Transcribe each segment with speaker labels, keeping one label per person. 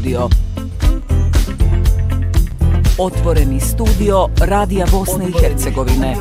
Speaker 1: studio. Otvoreni studio Radija Bosne i Hercegovine.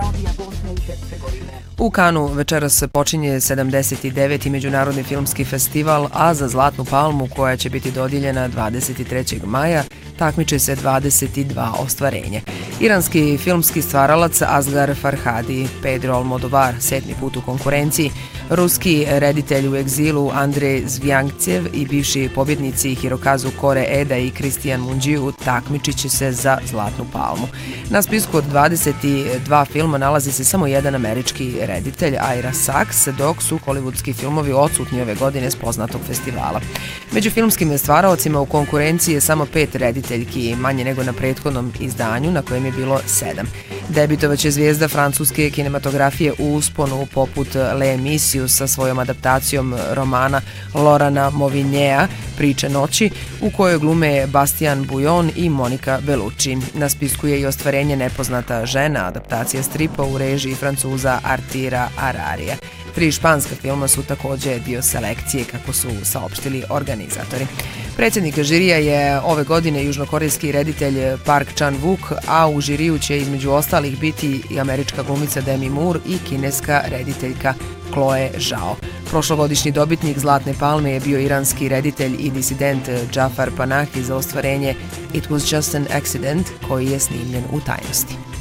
Speaker 2: U Kanu večeras počinje 79. Međunarodni filmski festival, a za Zlatnu palmu, koja će biti dodijeljena 23. maja, takmiče se 22 ostvarenja. Iranski filmski stvaralac Asghar Farhadi, Pedro Almodovar, 7. put u konkurenciji, ruski reditelj u egzilu Andrej Zvjangcev i bivši pobjednici Hirokazu Kore Eda i Kristijan Munđiju takmičit će se za Zlatnu palmu. Na spisku od 22 filma nalazi se samo jedan američki reditelj, Ira Sachs, dok su hollywoodski filmovi odsutni ove godine s poznatog festivala. Među filmskim stvaraocima u konkurenciji je samo 5 rediteljki, manje nego na prethodnom izdanju na kojem je bilo 7. Debitovaće zvijezda francuske kinematografije u usponu poput Le Misius sa svojom adaptacijom romana Lorana Movinjea Priče noći, u kojoj glume Bastian Bouillon i Monika Bellucci. Na spisku je i ostvarenje Nepoznata žena, adaptacija stripa u režiji Francuza Artira Ararija. 3 španska filma su također dio selekcije, kako su saopštili organizatori. Predsjednik žirija je ove godine južnokorejski reditelj Park Chan-wook, a u žiriju će između ostalih biti i američka glumica Demi Moore i kineska rediteljka Chloe Zhao. Prošlogodišnji dobitnik Zlatne palme je bio iranski reditelj i disident Jafar Panahi za ostvarenje It was just an accident, koji je snimljen u tajnosti.